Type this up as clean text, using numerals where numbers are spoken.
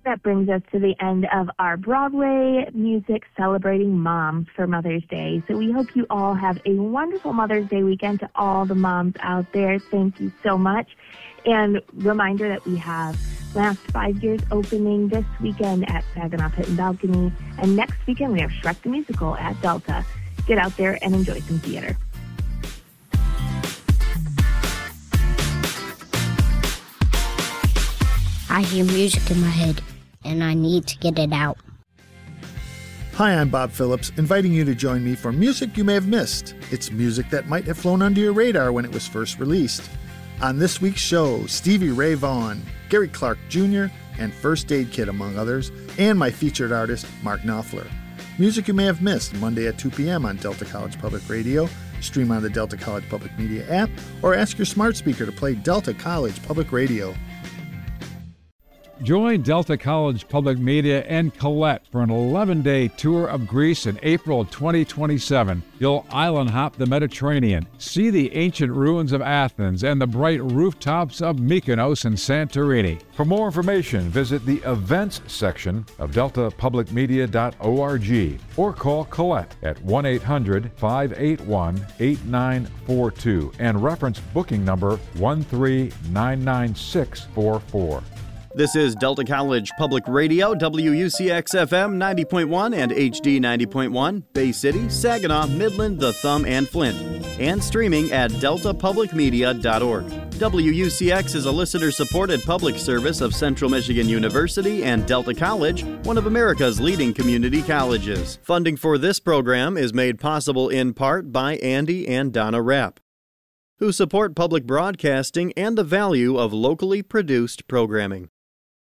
that brings us to the end of our Broadway music celebrating moms for Mother's Day. So we hope you all have a wonderful Mother's Day weekend. To all the moms out there, thank you so much. And reminder that we have Last 5 Years opening this weekend at Saginaw Pit and Balcony. And next weekend we have Shrek the Musical at Delta. Get out there and enjoy some theater. I hear music in my head, and I need to get it out. Hi, I'm Bob Phillips, inviting you to join me for Music You May Have Missed. It's music that might have flown under your radar when it was first released. On this week's show, Stevie Ray Vaughan, Gary Clark Jr., and First Aid Kit, among others, and my featured artist, Mark Knopfler. Music You May Have Missed, Monday at 2 p.m. on Delta College Public Radio, stream on the Delta College Public Media app, or ask your smart speaker to play Delta College Public Radio. Join Delta College Public Media and Colette for an 11-day tour of Greece in April 2027. You'll island hop the Mediterranean, see the ancient ruins of Athens and the bright rooftops of Mykonos and Santorini. For more information, visit the events section of deltapublicmedia.org or call Colette at 1-800-581-8942 and reference booking number 1399644. This is Delta College Public Radio, WUCX-FM 90.1 and HD 90.1, Bay City, Saginaw, Midland, The Thumb, and Flint, and streaming at deltapublicmedia.org. WUCX is a listener-supported public service of Central Michigan University and Delta College, one of America's leading community colleges. Funding for this program is made possible in part by Andy and Donna Rapp, who support public broadcasting and the value of locally produced programming.